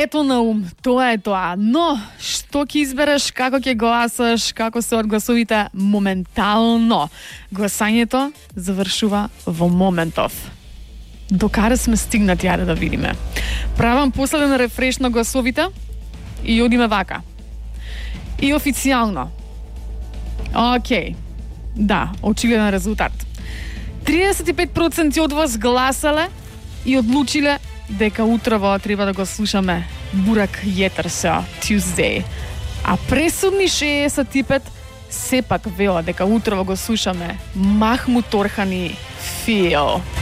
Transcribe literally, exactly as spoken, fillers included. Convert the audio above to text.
ето на ум, тоа е тоа. Но, што ќе избереш, како ќе гласаш, како се од гласовите моментално. Гласањето завршува во моментов. До каде сме стигнати, ајде да видиме. Правам последен рефреш на гласовите и одиме вака. И официјално. Океј. Да, очигледен резултат. триесет и пет проценти од вас гласале и одлучиле дека утрово треба да го слушаме Бурак Јетерсо Tuesday. А пресудни шеесет и пет сепак велат дека утрово го слушаме Махмут Орхани Feel.